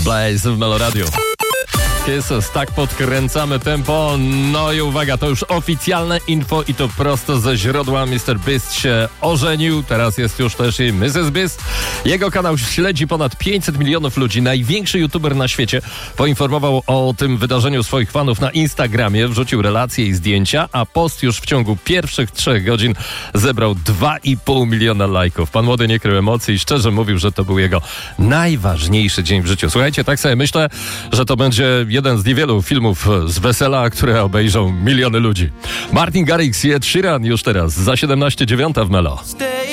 Blaze w Melo Radio. Kisses, tak podkręcamy tempo. No i uwaga, to już oficjalne info i to prosto ze źródła. Mr. Beast się ożenił, teraz jest już też i Mrs. Beast. Jego kanał śledzi ponad 500 milionów ludzi. Największy youtuber na świecie poinformował o tym wydarzeniu swoich fanów na Instagramie, wrzucił relacje i zdjęcia, a post już w ciągu pierwszych 3 godzin zebrał 2,5 miliona lajków. Pan młody nie krył emocji i szczerze mówił, że to był jego najważniejszy dzień w życiu. Słuchajcie, tak sobie myślę, że to będzie jeden z niewielu filmów z wesela, które obejrzą miliony ludzi. Martin Garrix i Ed Sheeran już teraz za 17:09 w Melo.